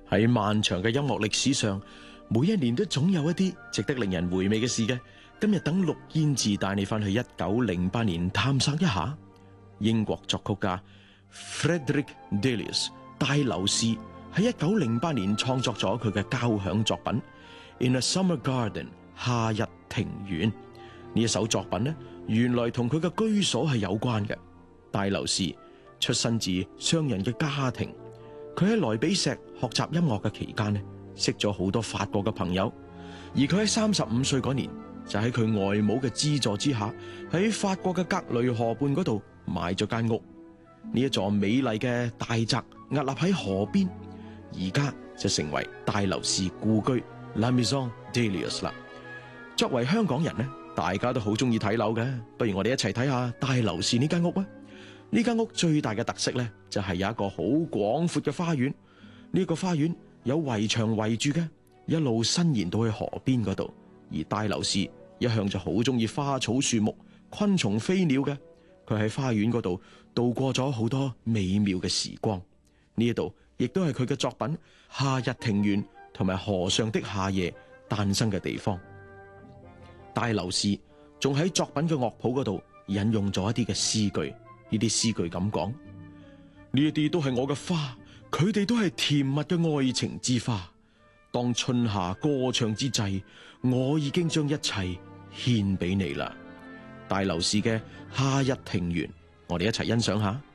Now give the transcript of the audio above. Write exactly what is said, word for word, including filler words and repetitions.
喺漫長嘅音樂歷史上，每一年都總有一啲值得令人回味嘅事嘅。今日等陸燕志帶你翻去一九零八年探索一下。英國作曲家 Frederick Delius 戴留士喺一九零八年創作咗佢嘅交響作品 In a Summer Garden 夏日庭園。呢一首作品呢，原來同佢嘅居所係有關嘅。戴留士出身自商人嘅家庭，佢喺萊比錫學習音樂嘅期間呢，識咗好多法國嘅朋友。而佢喺三十五歲嗰年，就喺佢外母嘅資助之下，喺法國嘅格雷河畔嗰度買咗間屋。呢一座美麗嘅大宅屹立喺河邊，而家就成為戴留士故居 La Maison Delius 啦。作為香港人呢，大家都好中意睇樓嘅，不如我哋一齊睇下戴留士呢間屋啊！呢間屋最大嘅特色咧，就係有一個好廣闊嘅花園。呢個花園有圍牆圍住嘅，一路伸延到去河邊嗰度。而戴留士一向就好中意花草樹木、昆蟲飛鳥嘅，佢喺花園嗰度度過咗好多美妙嘅時光。呢一度亦都係佢嘅作品《夏日庭園》同埋《河上的夏夜》誕生嘅地方。戴留士仲喺作品嘅樂譜嗰度引用咗一啲嘅詩句，呢啲詩句咁講：呢一啲都係我嘅花，佢哋都係甜蜜嘅愛情之花。當春夏歌唱之際，我已經將一切獻俾你啦。戴留士嘅《夏日庭園》，我哋一齊欣賞下。